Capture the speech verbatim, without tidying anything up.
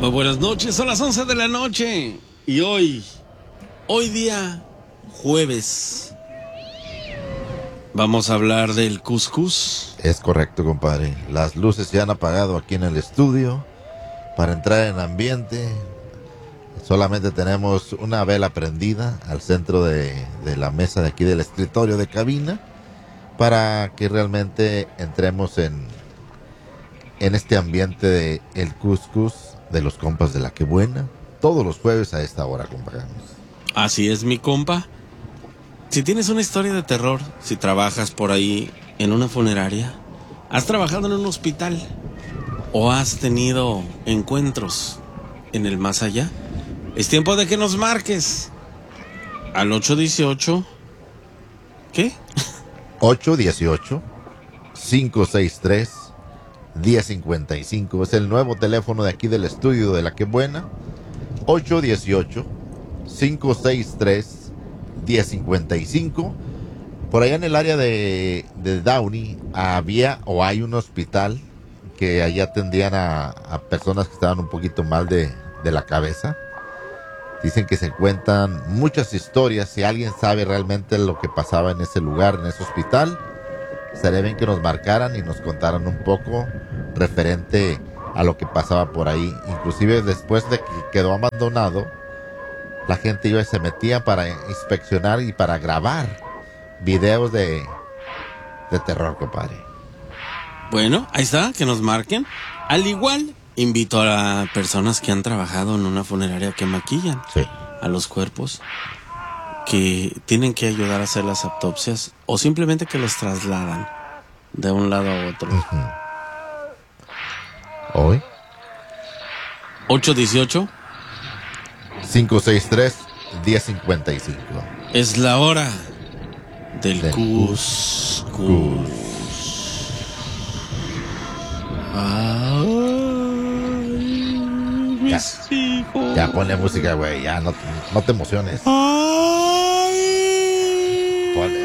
Muy buenas noches, son las once de la noche. Y hoy, hoy día jueves, vamos a hablar del cuscús. Es correcto, compadre. Las luces se han apagado aquí en el estudio. Para entrar en ambiente, solamente tenemos una vela prendida al centro de, de la mesa de aquí del escritorio de cabina, para que realmente entremos en, en este ambiente de el cuscús de los compas de La Que Buena, todos los jueves a esta hora, compadre. Así es, mi compa. Si tienes una historia de terror, si trabajas por ahí en una funeraria, has trabajado en un hospital o has tenido encuentros en el más allá, es tiempo de que nos marques al ocho dieciocho. ¿Qué? ocho dieciocho, cinco seis tres, diez cincuenta y cinco es el nuevo teléfono de aquí del estudio de La Que Buena. ocho dieciocho, cinco seis tres, diez cincuenta y cinco. Por allá en el área de, de Downey había o hay un hospital que allá atendían a, a personas que estaban un poquito mal de, de la cabeza. Dicen que se cuentan muchas historias. Si alguien sabe realmente lo que pasaba en ese lugar, en ese hospital, estaría bien que nos marcaran y nos contaran un poco referente a lo que pasaba por ahí. Inclusive después de que quedó abandonado, la gente iba y se metía para inspeccionar y para grabar videos de, de terror, compadre. Bueno, ahí está, que nos marquen. Al igual, invito a personas que han trabajado en una funeraria que maquillan Sí. a los cuerpos, que tienen que ayudar a hacer las autopsias o simplemente que los trasladan de un lado a otro. Uh-huh. Hoy ocho dieciocho cinco seis tres, diez cincuenta y cinco es la hora del, Del cuscús. cuscús. Ay, mis hijos. Ya ponle música, güey. Ya no, no te emociones. Ay. Ponle.